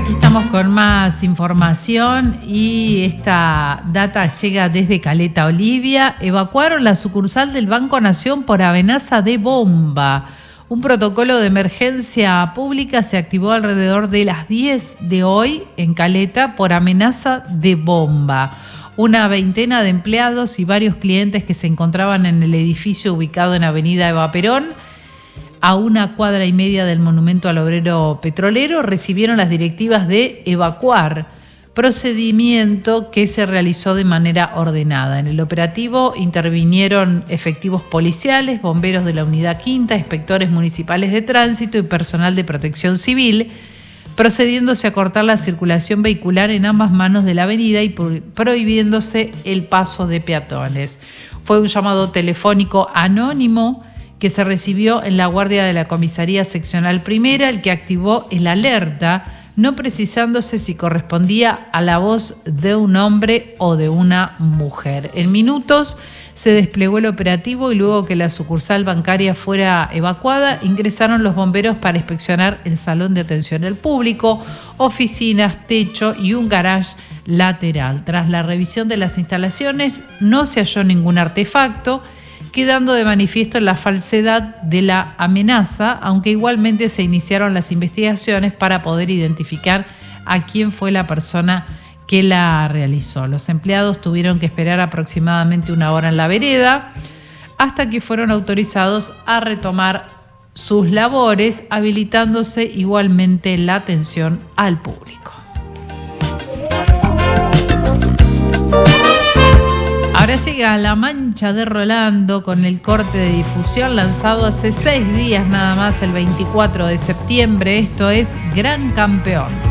Aquí estamos con más información y esta data llega desde Caleta Olivia. Evacuaron la sucursal del Banco Nación por amenaza de bomba. Un protocolo de emergencia pública se activó alrededor de las 10 de hoy en Caleta por amenaza de bomba. Una veintena de empleados y varios clientes que se encontraban en el edificio ubicado en Avenida Eva Perón, a 1,5 cuadras del Monumento al Obrero Petrolero, recibieron las directivas de evacuar, procedimiento que se realizó de manera ordenada. En el operativo intervinieron efectivos policiales, bomberos de la Unidad Quinta, inspectores municipales de tránsito y personal de protección civil, procediéndose a cortar la circulación vehicular en ambas manos de la avenida y prohibiéndose el paso de peatones. Fue un llamado telefónico anónimo que se recibió en la guardia de la Comisaría Seccional Primera, el que activó el alerta, no precisándose si correspondía a la voz de un hombre o de una mujer. En minutos se desplegó el operativo y luego que la sucursal bancaria fuera evacuada, ingresaron los bomberos para inspeccionar el salón de atención al público, oficinas, techo y un garage lateral. Tras la revisión de las instalaciones, no se halló ningún artefacto, quedando de manifiesto la falsedad de la amenaza, aunque igualmente se iniciaron las investigaciones para poder identificar a quién fue la persona que la realizó. Los empleados tuvieron que esperar aproximadamente 1 hora en la vereda hasta que fueron autorizados a retomar sus labores, habilitándose igualmente la atención al público. Ahora llega La Mancha de Rolando con el corte de difusión lanzado hace 6 días nada más, el 24 de septiembre. Esto es Gran Campeón.